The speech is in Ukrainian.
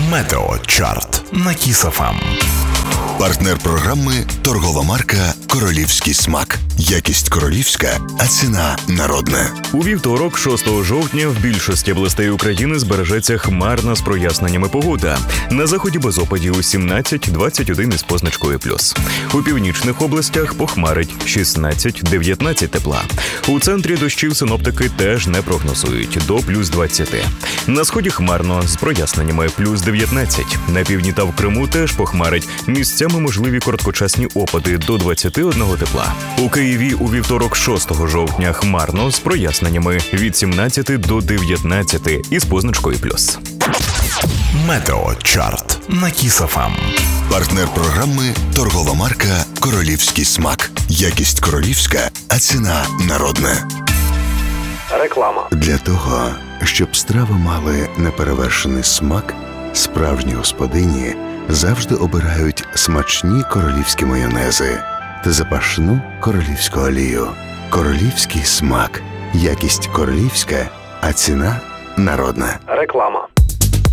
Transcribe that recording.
Метеочарт на Kiss FM. Партнер програми – торгова марка «Королівський смак». Якість королівська, а ціна народна. У вівторок, 6 жовтня, в більшості областей України збережеться хмарна з проясненнями погода. На заході без опадів 17-21 із позначкою плюс. У північних областях похмарить 16-19 тепла. У центрі дощів синоптики теж не прогнозують – до плюс 20. На сході хмарно з проясненнями плюс 19. На півдні та в Криму теж похмарить. Місцями можливі короткочасні опади до 21 тепла. У Києві у вівторок 6 жовтня хмарно з проясненнями від 17 до 19 із позначкою плюс. Метеочарт на Kiss FM. Партнер програми – торгова марка «Королівський смак». Якість королівська, а ціна народна. Реклама. Для того, щоб страви мали неперевершений смак, справжні господині завжди обирають смачні королівські майонези та запашну королівську олію. Королівський смак. Якість королівська, а ціна народна. Реклама.